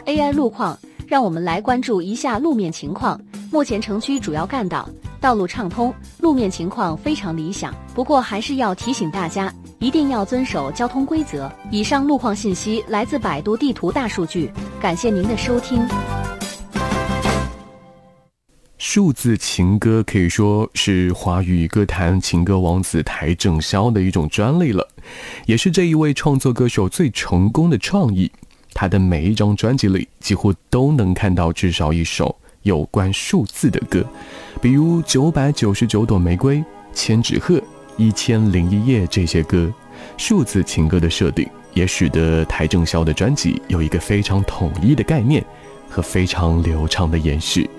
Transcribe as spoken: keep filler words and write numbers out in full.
A I 路况，让我们来关注一下路面情况。目前城区主要干道道路畅通，路面情况非常理想。不过还是要提醒大家，一定要遵守交通规则。以上路况信息来自百度地图大数据，感谢您的收听。 数字情歌可以说是华语歌坛情歌王子邰正宵的一种专利了，也是这一位创作歌手最成功的创意。他的每一张专辑里几乎都能看到至少一首有关数字的歌，比如九百九十九朵玫瑰、千纸鹤、一千零一夜这些歌。数字情歌的设定也使得邰正宵的专辑有一个非常统一的概念和非常流畅的延续。